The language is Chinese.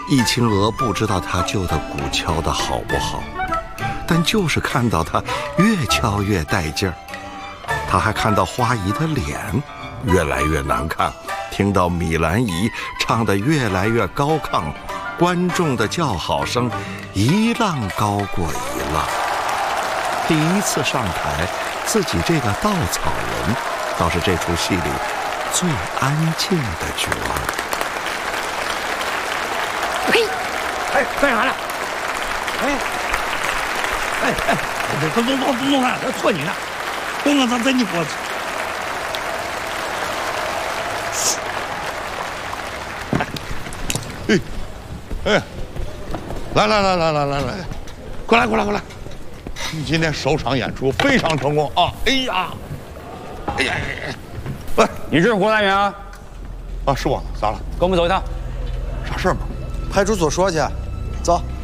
易秦娥不知道他旧的鼓敲得好不好，但就是看到他越敲越带劲儿。他还看到花姨的脸越来越难看，听到米兰姨唱得越来越高亢，观众的叫好声一浪高过一浪。第一次上台，自己这个稻草人倒是这出戏里最安静的角儿。 嘿，哎，干啥呢？东汉，我错你了，东汉咱你我。 来，过来！你今天首场演出非常成功啊！哎呀，喂， 你是胡兰元啊？ 啊，是我呢，咋了？ 跟我们走一趟。 啥事儿吗？ 派出所说去，走。